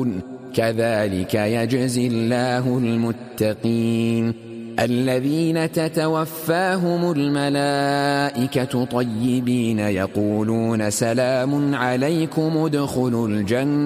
يتقون كذلك يجزي الله المتقين الذين تتوفاهم الملائكة طيبين يقولون سلام عليكم ادخلوا الجنة